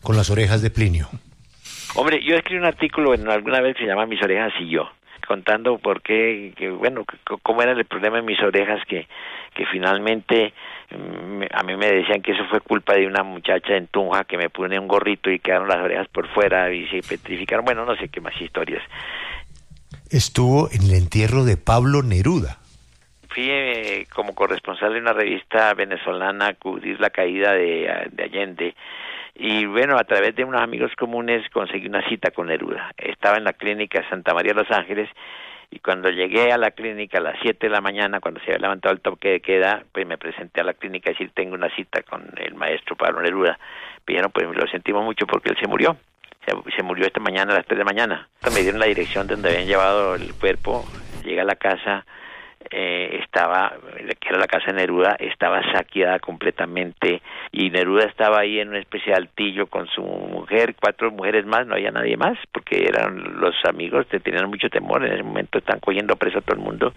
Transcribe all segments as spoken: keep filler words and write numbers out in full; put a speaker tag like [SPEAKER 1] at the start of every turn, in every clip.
[SPEAKER 1] con las orejas de Plinio.
[SPEAKER 2] Hombre, yo escribí un artículo en alguna vez que se llama Mis orejas y yo, contando por qué, que, bueno, que, cómo era el problema de mis orejas, que, que finalmente mm, a mí me decían que eso fue culpa de una muchacha en Tunja que me pone un gorrito y quedaron las orejas por fuera y se petrificaron, bueno, no sé qué más historias.
[SPEAKER 1] Estuvo en el entierro de Pablo Neruda.
[SPEAKER 2] Fui eh, como corresponsal de una revista venezolana a cubrir la caída de, de Allende. Y bueno, a través de unos amigos comunes conseguí una cita con Neruda. Estaba en la clínica Santa María de los Ángeles y cuando llegué a la clínica a las siete de la mañana, cuando se había levantado el toque de queda, pues me presenté a la clínica y decir, tengo una cita con el maestro Pablo Neruda. Pero pues lo sentimos mucho porque él se murió. Se, se murió esta mañana a las tres de la mañana. Me dieron la dirección de donde habían llevado el cuerpo. Llegué a la casa. Eh, estaba, que era la casa de Neruda, estaba saqueada completamente y Neruda estaba ahí en una especie de altillo con su mujer, cuatro mujeres más, no había nadie más, porque eran los amigos que tenían mucho temor, en ese momento están cogiendo preso a todo el mundo.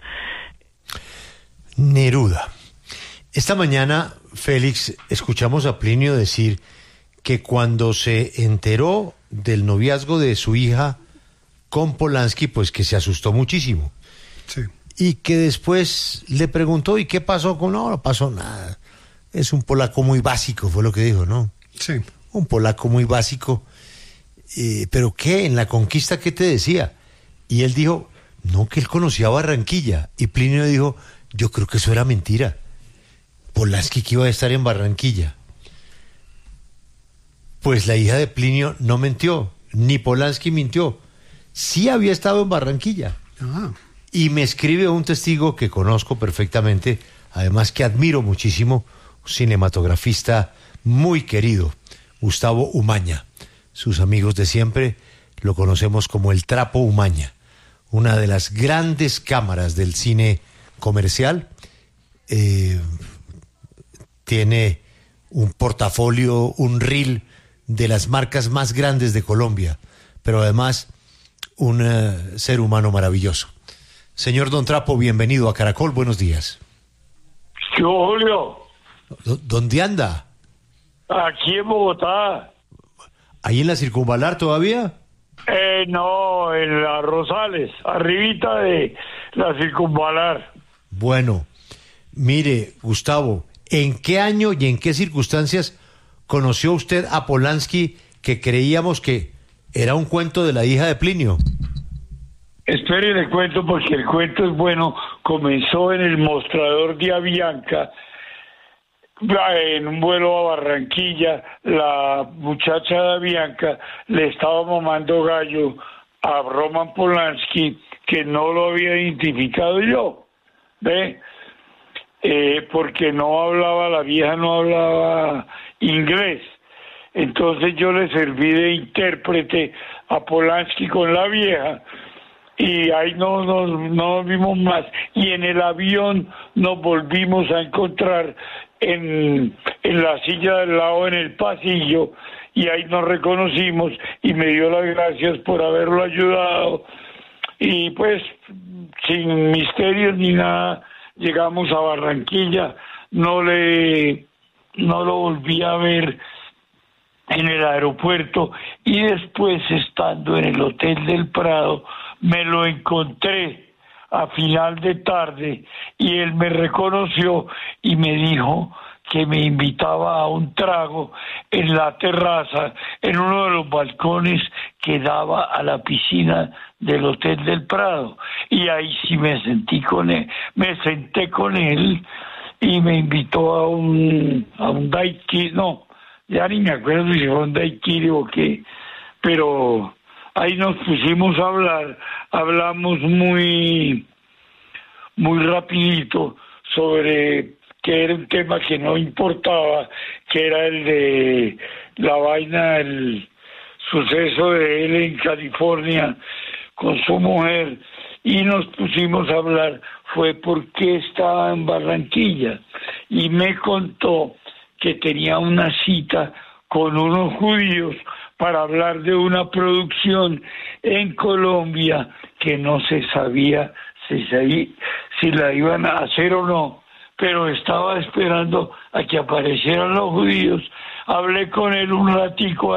[SPEAKER 1] Neruda. Esta mañana, Félix, escuchamos a Plinio decir que cuando se enteró del noviazgo de su hija con Polanski, pues que se asustó muchísimo.
[SPEAKER 3] Sí.
[SPEAKER 1] Y que después le preguntó, ¿y qué pasó con...? No, no pasó nada. Es un polaco muy básico, fue lo que dijo, ¿no?
[SPEAKER 3] Sí.
[SPEAKER 1] Un polaco muy básico. Eh, ¿Pero qué? ¿En la conquista qué te decía? Y él dijo, no, que él conocía Barranquilla. Y Plinio dijo, yo creo que eso era mentira. Polanski que iba a estar en Barranquilla. Pues la hija de Plinio no mintió, ni Polanski mintió. Sí había estado en Barranquilla.
[SPEAKER 3] Ah.
[SPEAKER 1] Y me escribe un testigo que conozco perfectamente, además que admiro muchísimo, un cinematografista muy querido, Gustavo Umaña. Sus amigos de siempre lo conocemos como el Trapo Umaña, una de las grandes cámaras del cine comercial. Eh, tiene un portafolio, un reel de las marcas más grandes de Colombia, pero además un uh, ser humano maravilloso. Señor Don Trapo, bienvenido a Caracol, buenos días.
[SPEAKER 4] ¿Qué, Julio?
[SPEAKER 1] ¿Dónde anda?
[SPEAKER 4] Aquí en Bogotá.
[SPEAKER 1] ¿Ahí en la Circunvalar todavía?
[SPEAKER 4] Eh, no, en las Rosales, arribita de la Circunvalar.
[SPEAKER 1] Bueno, mire, Gustavo, ¿en qué año y en qué circunstancias conoció usted a Polanski, que creíamos que era un cuento de la hija de Plinio?
[SPEAKER 4] Espere el cuento porque el cuento es bueno. Comenzó en el mostrador de Avianca, en un vuelo a Barranquilla. La muchacha de Avianca le estaba mamando gallo a Roman Polanski, que no lo había identificado yo, ¿ve? Eh, porque no hablaba, la vieja no hablaba inglés. Entonces yo le serví de intérprete a Polanski con la vieja. Y ahí no nos no, no vimos más. Y en el avión nos volvimos a encontrar en, en la silla del lado, en el pasillo, y ahí nos reconocimos y me dio las gracias por haberlo ayudado. Y pues, sin misterios ni nada, llegamos a Barranquilla. No le, no lo volví a ver en el aeropuerto, y después, estando en el Hotel del Prado, me lo encontré a final de tarde y él me reconoció y me dijo que me invitaba a un trago en la terraza, en uno de los balcones que daba a la piscina del Hotel del Prado. Y ahí sí me sentí con él, me senté con él y me invitó a un a un daiquiri, no, ya ni me acuerdo si fue un daiquiri o qué, pero ahí nos pusimos a hablar, hablamos muy, muy rapidito sobre que era un tema que no importaba, que era el de la vaina, el suceso de él en California con su mujer, y nos pusimos a hablar, fue porque estaba en Barranquilla, y me contó que tenía una cita con unos judíos para hablar de una producción en Colombia que no se sabía si, se, si la iban a hacer o no, pero estaba esperando a que aparecieran los judíos. Hablé con él un ratico